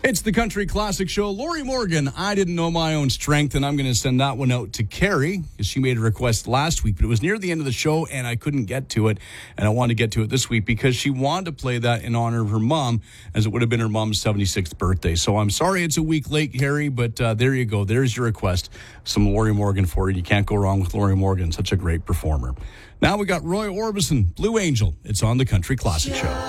It's the Country Classic Show. Lori Morgan, I Didn't Know My Own Strength, and I'm going to send that one out to Carrie because she made a request last week, but it was near the end of the show and I couldn't get to it, and I wanted to get to it this week because she wanted to play that in honor of her mom, as it would have been her mom's 76th birthday. So I'm sorry it's a week late, Carrie, but there you go. There's your request. Some Lori Morgan for you. You can't go wrong with Lori Morgan. Such a great performer. Now we got Roy Orbison, Blue Angel. It's on the Country Classic Show.